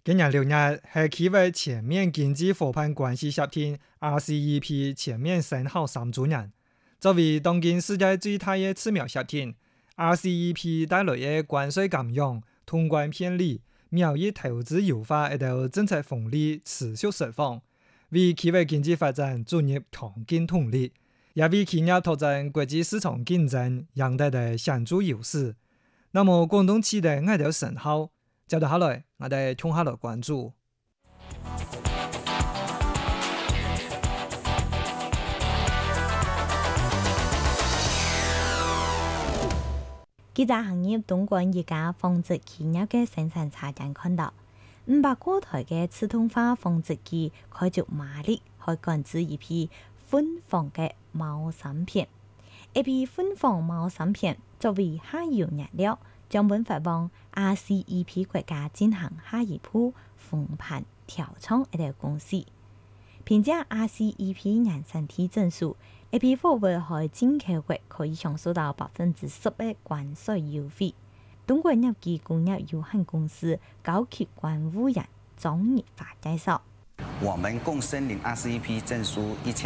今年6月係企為全面經濟夥伴關係協定 RCEP 全面生效3週年。作為當今世界最大嘅自貿協定 ，RCEP 帶來嘅關稅減讓、通關便利、貿易投資優化以及政策紅利持續釋放，為企業經濟發展注入強勁動力，也為企業拓展國際市場競爭贏得的顯著優勢。那麼廣東期待愛條生效，接住下來，我哋聽下來關注。 記者行業東莞一家紡織企業嘅生產車間看到，500個台嘅自動化紡織機開足馬力，可趕製一批混紡嘅毛衫片。一批混紡毛衫片作為下游燃料，將本發往 RCEP 國家進行下一步封盤調倉一個公司。憑借 RCEP 人身體證書，一批貨物喺進口國可以享受到10%嘅關稅優惠。東莞入機工業有限公司高級關務員張日發介紹。 我們共申領 RCEP 證書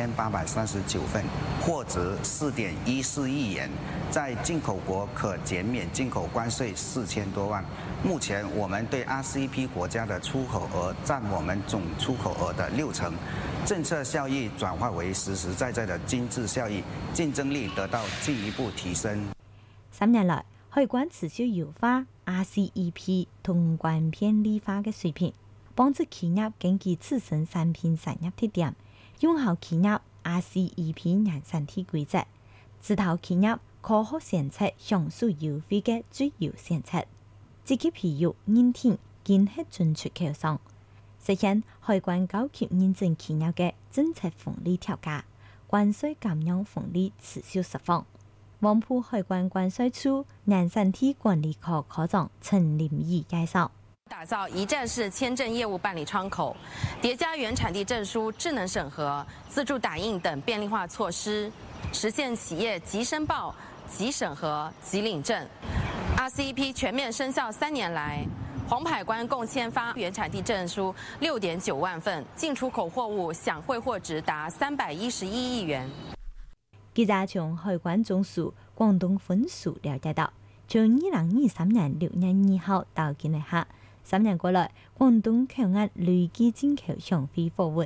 1839份，獲值4.14億元，在進口國可減免進口關稅4000多萬。目前我們對 RCEP 國家的出口額佔我們總出口額的60%，政策效益轉化為實實在在的經濟效益，競爭力得到進一步提升。 3年來，海關持續優化 RCEP 通關便利化嘅水平，幫助企業根據自身產品產業特點，用好企業 RCEP 人身體規則，指導企業可學選擇享受優惠嘅最優選擇，積極培育認定建設進出口商，實現海關高級認證企業嘅政策紅利調價，關稅減讓紅利持續釋放。黃埔海關關稅處人身體管理科科長陳林義介紹。 打造一站式簽證業務辦理窗口，疊加原產地證書智能審核、自助打印等便利化措施，實現企業即申報、即審核、即領證。RCEP 全面生效3年來，黃埔海關共簽發原產地證書6.9萬份，進出口貨物享匯貨值達311億元。 記者從海關總署廣東分署了解到，從2023年6月2號到今日下，3年過來，廣東口岸累計進口消費貨物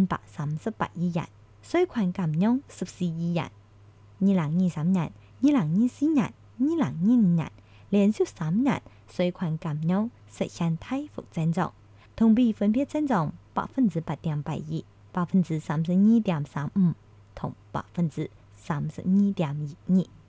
538億元，稅款減讓14億元。2023年、2024年、2025年連續3年稅款減讓實現大幅增長，同比分別增長8.82%、32.35%同32.12%。